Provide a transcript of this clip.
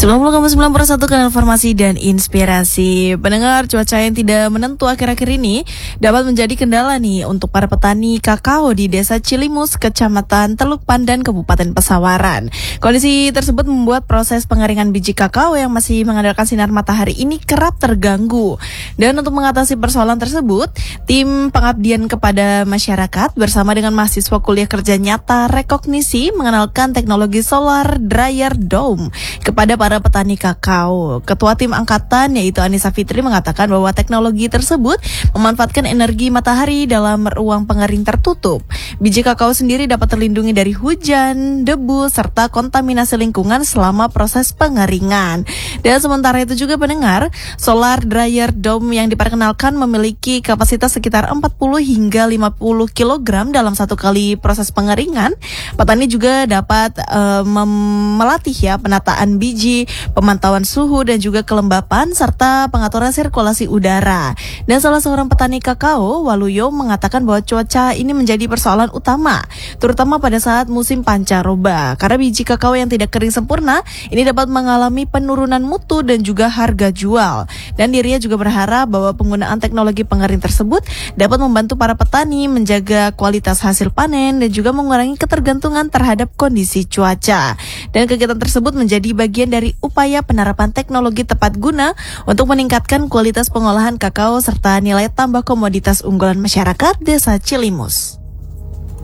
90,9 kan informasi dan inspirasi. Pendengar, cuaca yang tidak menentu akhir-akhir ini dapat menjadi kendala nih untuk para petani kakao di Desa Cilimus, Kecamatan Teluk Pandan, Kabupaten Pesawaran. Kondisi tersebut membuat proses pengeringan biji kakao yang masih mengandalkan sinar matahari ini kerap terganggu. Dan untuk mengatasi persoalan tersebut, tim pengabdian kepada masyarakat bersama dengan mahasiswa kuliah kerja nyata Rekognisi mengenalkan teknologi solar dryer dome kepada para petani kakao. Ketua tim angkatan yaitu Anissa Fitri mengatakan bahwa teknologi tersebut memanfaatkan energi matahari dalam ruang pengering tertutup. Biji kakao sendiri dapat terlindungi dari hujan, debu, serta kontaminasi lingkungan selama proses pengeringan. Dan sementara itu juga pendengar, solar dryer dome yang diperkenalkan memiliki kapasitas sekitar 40 hingga 50 kg dalam satu kali proses pengeringan. Petani juga dapat melatih penataan biji, pemantauan suhu dan juga kelembapan serta pengaturan sirkulasi udara. Dan salah seorang petani kakao, Waluyo, mengatakan bahwa cuaca ini menjadi persoalan utama, terutama pada saat musim pancaroba. Karena biji kakao yang tidak kering sempurna ini dapat mengalami penurunan mutu dan juga harga jual. Dan dirinya juga berharap bahwa penggunaan teknologi pengering tersebut dapat membantu para petani menjaga kualitas hasil panen dan juga mengurangi ketergantungan terhadap kondisi cuaca. Dan kegiatan tersebut menjadi bagian dari upaya penerapan teknologi tepat guna untuk meningkatkan kualitas pengolahan kakao serta nilai tambah komoditas unggulan masyarakat Desa Cilimus.